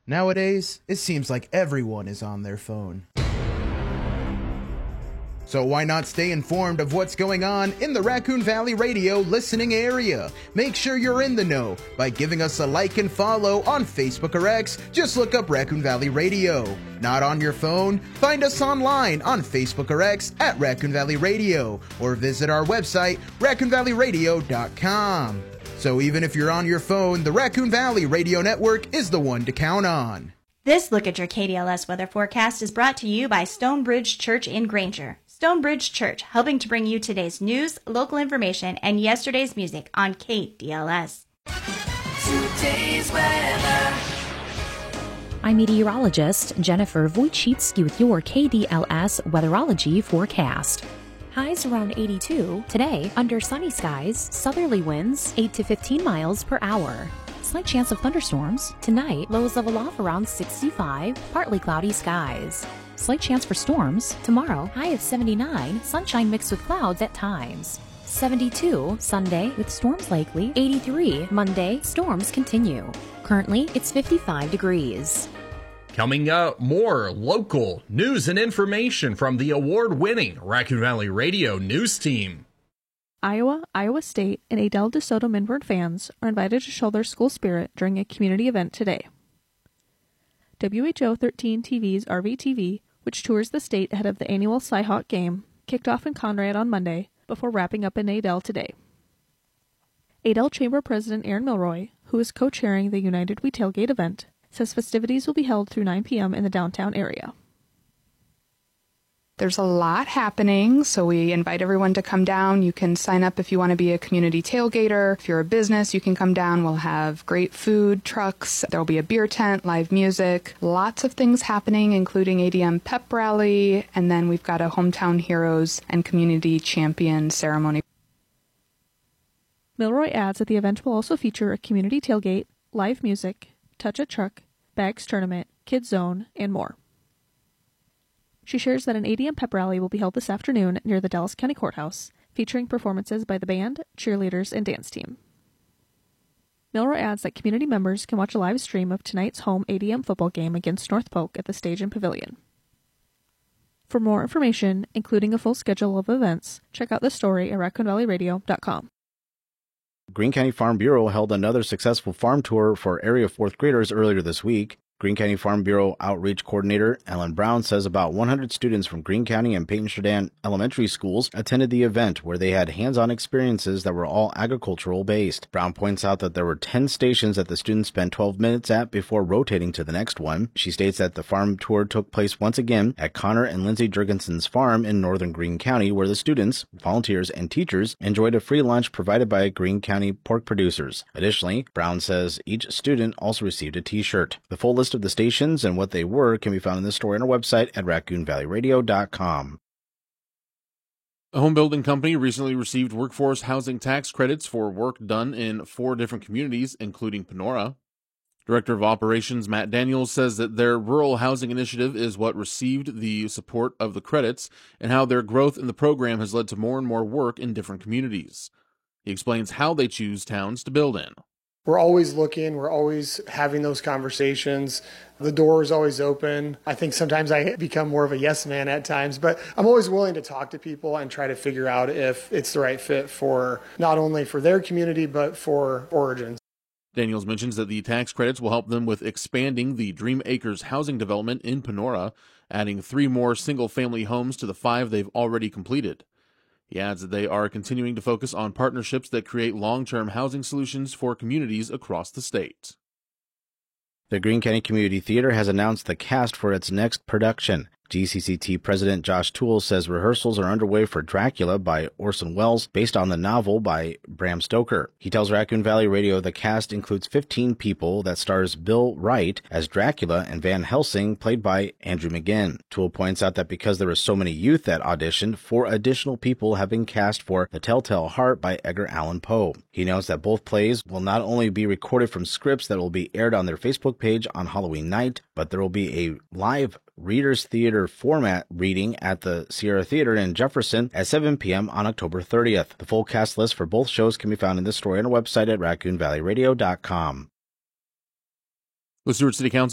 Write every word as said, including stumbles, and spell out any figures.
Nowadays, it seems like everyone is on their phone. So why not stay informed of what's going on in the Raccoon Valley Radio listening area? Make sure you're in the know by giving us a like and follow on Facebook or X. Just look up Raccoon Valley Radio. Not on your phone? Find us online on Facebook or X at Raccoon Valley Radio, or visit our website, raccoon valley radio dot com. So even if you're on your phone, the Raccoon Valley Radio Network is the one to count on. This Look at Your K D L S weather forecast is brought to you by Stonebridge Church in Granger. Stonebridge Church, helping to bring you today's news, local information, and yesterday's music on K D L S. Today's weather. I'm meteorologist Jennifer Wojcicki with your K D L S weatherology forecast. Highs around eighty-two. Today, under sunny skies, southerly winds eight to fifteen miles per hour. Slight chance of thunderstorms. Tonight, lows level off around sixty-five, partly cloudy skies. Slight chance for storms. Tomorrow, high of seventy-nine, sunshine mixed with clouds at times. seventy-two Sunday with storms likely. eighty-three Monday, storms continue. Currently, it's fifty-five degrees. Coming up, more local news and information from the award-winning Raccoon Valley Radio news team. Iowa, Iowa State, and Adele DeSoto Minward fans are invited to show their school spirit during a community event today. W H O thirteen T V's R V T V, which tours the state ahead of the annual Cy-Hawk game, kicked off in Conrad on Monday before wrapping up in Adel today. Adel Chamber President Aaron Milroy, who is co-chairing the United We Tailgate event, says festivities will be held through nine p.m. in the downtown area. There's a lot happening, so we invite everyone to come down. You can sign up if you want to be a community tailgater. If you're a business, you can come down. We'll have great food trucks. There'll be a beer tent, live music, lots of things happening, including A D M pep rally, and then we've got a Hometown Heroes and Community Champion ceremony. Milroy adds that the event will also feature a community tailgate, live music, touch a truck, bags tournament, kids zone, and more. She shares that an A D M pep rally will be held this afternoon near the Dallas County Courthouse, featuring performances by the band, cheerleaders, and dance team. Milroy adds that community members can watch a live stream of tonight's home A D M football game against North Polk at the Stage and Pavilion. For more information, including a full schedule of events, check out the story at raccoon valley radio dot com. Greene County Farm Bureau held another successful farm tour for area fourth graders earlier this week. Greene County Farm Bureau Outreach Coordinator Ellen Brown says about one hundred students from Greene County and Peyton-Chardin elementary schools attended the event, where they had hands-on experiences that were all agricultural-based. Brown points out that there were ten stations that the students spent twelve minutes at before rotating to the next one. She states that the farm tour took place once again at Connor and Lindsay Jurgensen's farm in northern Greene County, where the students, volunteers, and teachers enjoyed a free lunch provided by Greene County pork producers. Additionally, Brown says each student also received a t-shirt. The full list of the stations and what they were can be found in the story on our website at raccoon valley radio dot com. A home building company recently received workforce housing tax credits for work done in four different communities, including Panora. Director of Operations Matt Daniels says that their rural housing initiative is what received the support of the credits, and how their growth in the program has led to more and more work in different communities. He explains how they choose towns to build in. We're always looking, we're always having those conversations. The door is always open. I think sometimes I become more of a yes man at times, but I'm always willing to talk to people and try to figure out if it's the right fit for not only for their community, but for Origins. Daniels mentions that the tax credits will help them with expanding the Dream Acres housing development in Panora, adding three more single-family homes to the five they've already completed. He adds that they are continuing to focus on partnerships that create long-term housing solutions for communities across the state. The Greene County Community Theater has announced the cast for its next production. G C C T President Josh Toole says rehearsals are underway for Dracula by Orson Welles, based on the novel by Bram Stoker. He tells Raccoon Valley Radio the cast includes fifteen people that stars Bill Wright as Dracula and Van Helsing, played by Andrew McGinn. Toole points out that because there were so many youth that auditioned, four additional people have been cast for The Telltale Heart by Edgar Allan Poe. He notes that both plays will not only be recorded from scripts that will be aired on their Facebook page on Halloween night, but there will be a live Reader's Theater format reading at the Sierra Theater in Jefferson at seven p.m. on October thirtieth. The full cast list for both shows can be found in this story on our website at raccoon valley radio dot com. The Stewart City Council